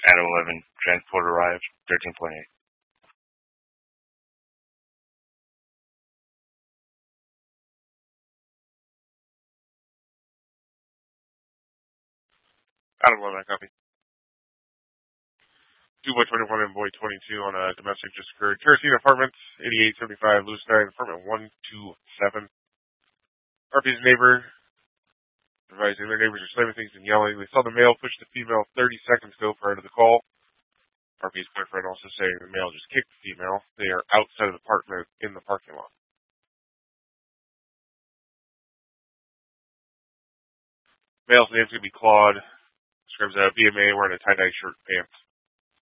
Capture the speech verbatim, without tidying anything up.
At eleven, transport arrived, thirteen point eight. Adam eleven, I copy. two by twenty-one and boy twenty-two on a domestic just occurred. Kerosene Apartments, eighty-eight seventy-five, Blue Sky, apartment one two seven. R P's neighbor advising their neighbors are slamming things and yelling. They saw the male push the female thirty seconds ago prior to the call. R P's boyfriend also saying the male just kicked the female. They are outside of the apartment in the parking lot. Male's name's going to be Claude. Describes a B M A wearing a tie-dye shirt and pants.